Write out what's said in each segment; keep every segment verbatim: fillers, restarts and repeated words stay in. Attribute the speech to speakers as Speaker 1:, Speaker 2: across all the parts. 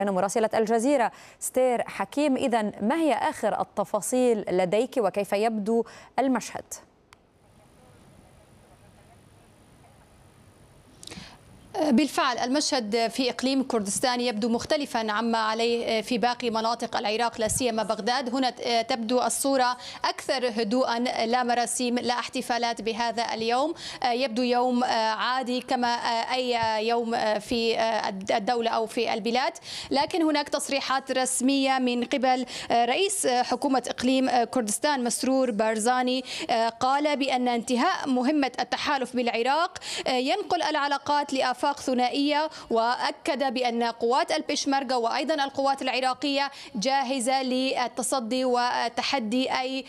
Speaker 1: مراسلة الجزيرة ستير حكيم، إذن ما هي آخر التفاصيل لديك وكيف يبدو المشهد؟
Speaker 2: بالفعل المشهد في إقليم كردستان يبدو مختلفا عما عليه في باقي مناطق العراق لا سيما بغداد. هنا تبدو الصورة أكثر هدوءا، لا مراسيم لا احتفالات بهذا اليوم، يبدو يوم عادي كما أي يوم في الدولة أو في البلاد. لكن هناك تصريحات رسمية من قبل رئيس حكومة إقليم كردستان مسرور بارزاني، قال بأن انتهاء مهمة التحالف بالعراق ينقل العلاقات لآفاق ثنائية، وأكد بأن قوات البشمركة وأيضا القوات العراقية جاهزة للتصدي وتحدي أي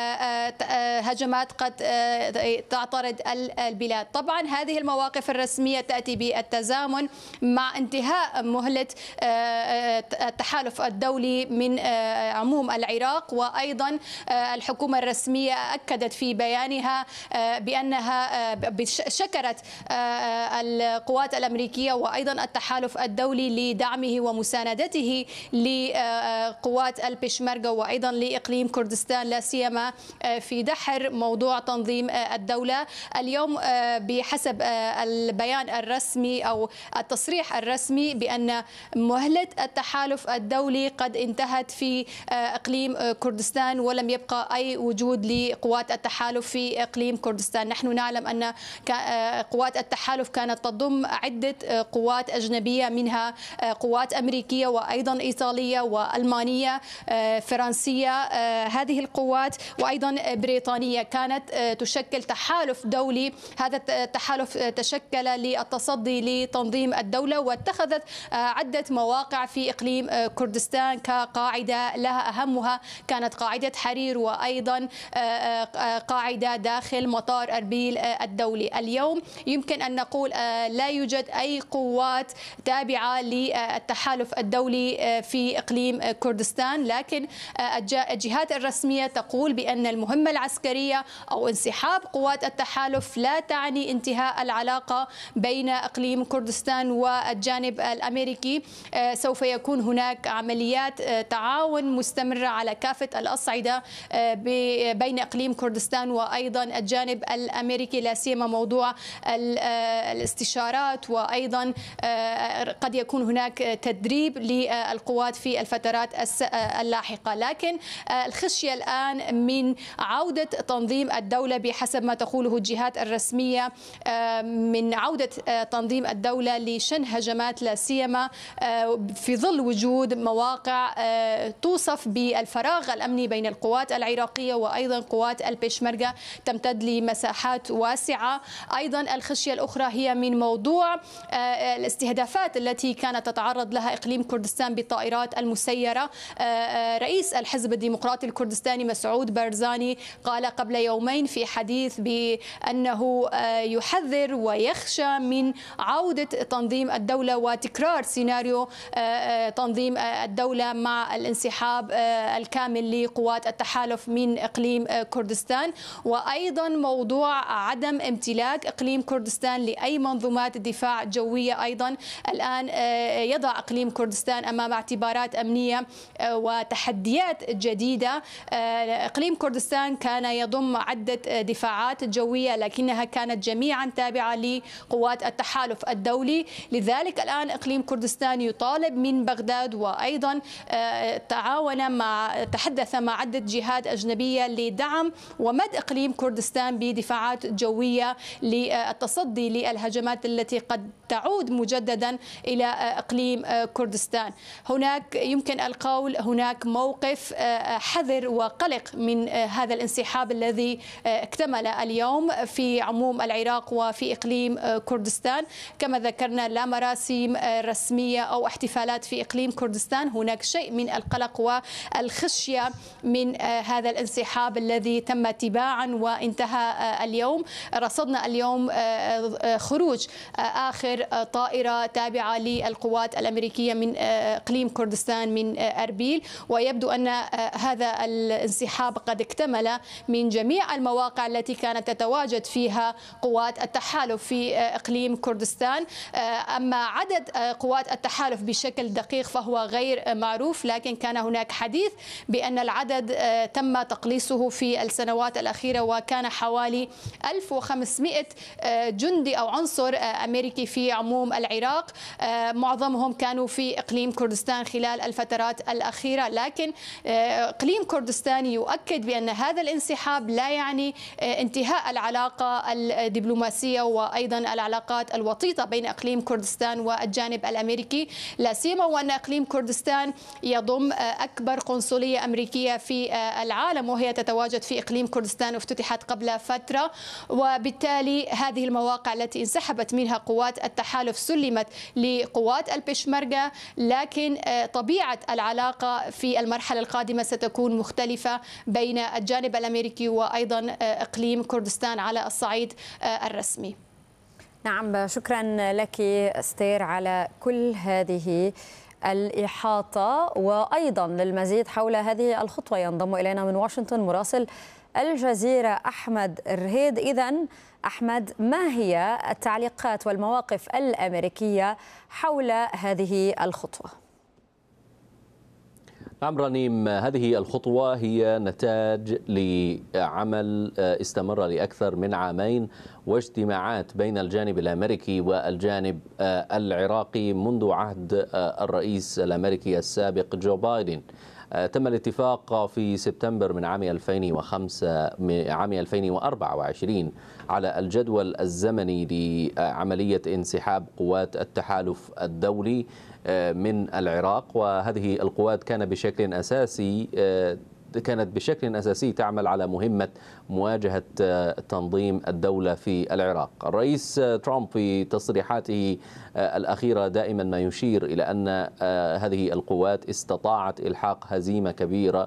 Speaker 2: هجمات قد تعترض البلاد. طبعا هذه المواقف الرسمية تأتي بالتزامن مع انتهاء مهلة التحالف الدولي من عموم العراق، وأيضا الحكومة الرسمية أكدت في بيانها بأنها شكرت القوات الأمريكية وأيضا التحالف الدولي لدعمه ومساندته لقوات البشمركة وأيضا لإقليم كردستان لا سيما في دحر موضوع تنظيم الدولة. اليوم بحسب البيان الرسمي أو التصريح الرسمي بأن مهلة التحالف الدولي قد انتهت في إقليم كردستان ولم يبقى أي وجود لقوات التحالف في إقليم كردستان. نحن نعلم أن قوات التحالف كانت تضم عدة قوات أجنبية، منها قوات أمريكية وأيضا إيطالية وألمانية فرنسية. هذه القوات وأيضا بريطانية كانت تشكل تحالف دولي. هذا التحالف تشكل للتصدي لتنظيم الدولة، واتخذت عدة مواقع في إقليم كردستان كقاعدة لها، أهمها كانت قاعدة حرير وأيضا قاعدة داخل مطار أربيل الدولي. اليوم يمكن أن نقول لا يوجد أي قوات تابعة للتحالف الدولي في إقليم كردستان، لكن الجهات الرسمية تقول بأن المهمة العسكرية أو انسحاب قوات التحالف لا تعني انتهاء العلاقة بين إقليم كردستان والجانب الأمريكي. سوف يكون هناك عمليات تعاون مستمرة على كافة الأصعدة بين إقليم كردستان وأيضا الجانب الأمريكي، لا سيما موضوع الاستشارات، وأيضا قد يكون هناك تدريب للقوات في الفترات اللاحقة. لكن الخشية الآن من عودة تنظيم الدولة بحسب ما تقوله الجهات الرسمية، من عودة تنظيم الدولة لشن هجمات لا سيما في ظل وجود مواقع توصف بالفراغ الأمني بين القوات العراقية وأيضا قوات البشمركة تمتد لمساحات واسعة. أيضا الخشية الأخرى هي من موضوع الاستهدافات التي كانت تتعرض لها إقليم كردستان بالطائرات المسيرة. رئيس الحزب الديمقراطي الكردستاني مسعود بارزاني قال قبل يومين في حديث بأنه يحذر ويخشى من عودة تنظيم الدولة وتكرار سيناريو تنظيم الدولة مع الانسحاب الكامل لقوات التحالف من إقليم كردستان. وأيضا موضوع عدم امتلاك إقليم كردستان لأي منظومات دفاع جوية أيضا الآن يضع إقليم كردستان أمام اعتبارات أمنية وتحديات جديدة. إقليم كردستان كان يضم عدة دفاعات جوية لكنها كانت جميعا تابعة لقوات التحالف الدولي. لذلك الآن إقليم كردستان يطالب من بغداد وأيضا تعاون مع تحدث مع عدة جهات أجنبية لدعم ومد إقليم كردستان بدفاعات جوية للتصدي للهجمات التي قد تعود مجددا إلى إقليم كردستان. هناك يمكن القول هناك موقف حذر وقلق من هذا الانسحاب الذي اكتمل اليوم في عموم العراق وفي إقليم كردستان. كما ذكرنا لا مراسيم رسمية أو احتفالات في إقليم كردستان. هناك شيء من القلق والخشية من هذا الانسحاب الذي تم تباعا وانتهى اليوم. رصدنا اليوم خروج آخر طائرة تابعة للقوات الأمريكية من إقليم كردستان من أربيل. ويبدو أن هذا الانسحاب قد اكتمل من جميع المواقع التي كانت تتواجد فيها قوات التحالف في إقليم كردستان. أما عدد قوات التحالف بشكل دقيق فهو غير معروف، لكن كان هناك حديث بأن العدد تم تقليصه في السنوات الأخيرة، وكان حوالي ألف وخمسمائة جندي أو عنصر أمريكي في عموم العراق، معظمهم كانوا في إقليم كردستان خلال الفترات الأخيرة. لكن إقليم كردستان يؤكد بأن هذا الانسحاب لا يعني انتهاء العلاقة الدبلوماسية وأيضا العلاقات الوطيدة بين إقليم كردستان والجانب الأمريكي، لا سيما وأن إقليم كردستان يضم أكبر قنصلية أمريكية في العالم، وهي تتواجد في إقليم كردستان، افتتحت قبل فترة. وبالتالي هذه المواقع التي انسحبت منها قوات التحالف سلمت لقوات البشمركة، لكن طبيعة العلاقة في المرحلة القادمة ستكون مختلفة بين الجانب الأمريكي وأيضا إقليم كردستان على الصعيد الرسمي.
Speaker 1: نعم، شكرا لك أستير على كل هذه الإحاطة. وأيضا للمزيد حول هذه الخطوة ينضم إلينا من واشنطن مراسل الجزيرة أحمد الرهيد. إذن أحمد، ما هي التعليقات والمواقف الأمريكية حول هذه الخطوة؟
Speaker 3: نعم رنيم، هذه الخطوة هي نتاج لعمل استمر لأكثر من عامين واجتماعات بين الجانب الأمريكي والجانب العراقي منذ عهد الرئيس الأمريكي السابق جو بايدن. تم الاتفاق في سبتمبر من عام ألفين وخمسة عام ألفين وأربعة وعشرين على الجدول الزمني لعملية انسحاب قوات التحالف الدولي من العراق، وهذه القوات كان بشكل أساسي كانت بشكل أساسي تعمل على مهمة مواجهة تنظيم الدولة في العراق. الرئيس ترامب في تصريحاته الأخيرة دائما ما يشير إلى أن هذه القوات استطاعت إلحاق هزيمة كبيرة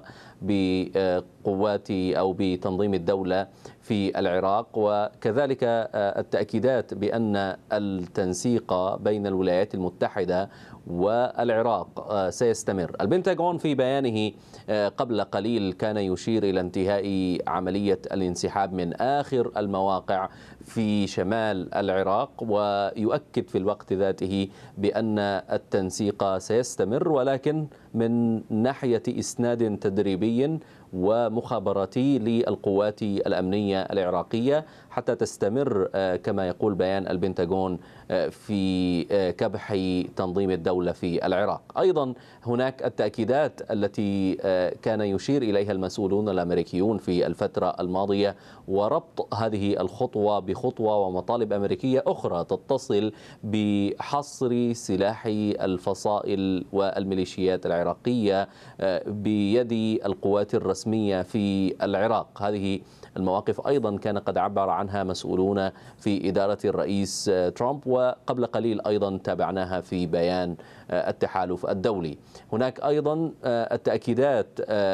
Speaker 3: بقوات أو بتنظيم الدولة في العراق، وكذلك التأكيدات بأن التنسيق بين الولايات المتحدة والعراق سيستمر. البنتاغون في بيانه قبل قليل كان يشير إلى انتهاء عملية الانسحاب من آخر المواقع في شمال العراق، ويؤكد في الوقت ذاته بأن التنسيق سيستمر، ولكن من ناحية إسناد تدريبي ومخابراتي للقوات الأمنية العراقية حتى تستمر كما يقول بيان البنتاغون في كبح تنظيم الدولة في العراق. أيضا هناك التأكيدات التي كان يشير إليها المسؤولون الأمريكيون في الفترة الماضية وربط هذه الخطوة بخطوة ومطالب أمريكية أخرى تتصل بحصر سلاح الفصائل والميليشيات العراقية بيد القوات الرسمية في العراق. هذه المواقف أيضا كان قد عبر عنها مسؤولون في إدارة الرئيس ترامب، وقبل قليل أيضا تابعناها في بيان التحالف الدولي. هناك أيضا التأكيدات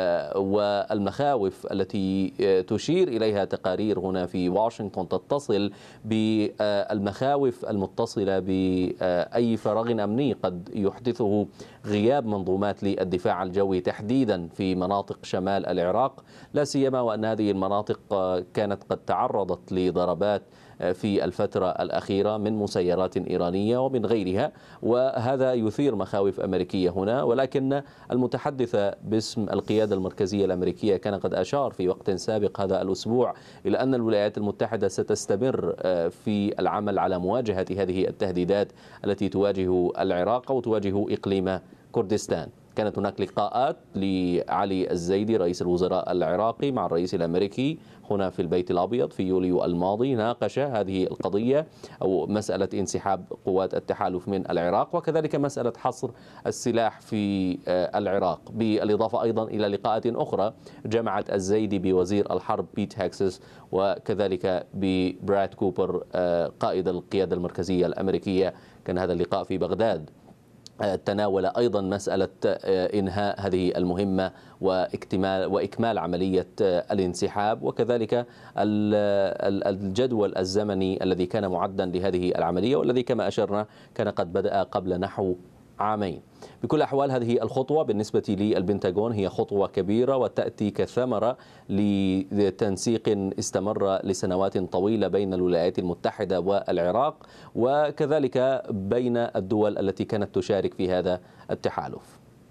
Speaker 3: والمخاوف التي تشير إليها تقارير هنا في واشنطن تتصل بالمخاوف المتصلة بأي فراغ أمني قد يحدثه غياب منظومات للدفاع الجوي تحديدا في مناطق شمال العراق، لا سيما وأن هذه المناطق كانت قد تعرضت لضربات في الفترة الأخيرة من مسيرات إيرانية ومن غيرها، وهذا يثير مخاوف أمريكية هنا. ولكن المتحدثة باسم القيادة المركزية الأمريكية كان قد أشار في وقت سابق هذا الأسبوع إلى أن الولايات المتحدة ستستمر في العمل على مواجهة هذه التهديدات التي تواجه العراق وتواجه إقليم كردستان. كانت هناك لقاءات لعلي الزيدي رئيس الوزراء العراقي مع الرئيس الأمريكي هنا في البيت الأبيض في يوليو الماضي، ناقش هذه القضية أو مسألة انسحاب قوات التحالف من العراق وكذلك مسألة حصر السلاح في العراق، بالإضافة أيضا إلى لقاءات أخرى جمعت الزيدي بوزير الحرب بيت هاكسس وكذلك ببراد كوبر قائد القيادة المركزية الأمريكية. كان هذا اللقاء في بغداد. تناول أيضا مسألة إنهاء هذه المهمة واكتمال وإكمال عملية الانسحاب، وكذلك الجدول الزمني الذي كان معدا لهذه العملية والذي كما أشرنا كان قد بدأ قبل نحو عامين. بكل الأحوال هذه الخطوة بالنسبة للبنتاغون هي خطوة كبيرة وتأتي كثمرة لتنسيق استمر لسنوات طويلة بين الولايات المتحدة والعراق، وكذلك بين الدول التي كانت تشارك في هذا التحالف.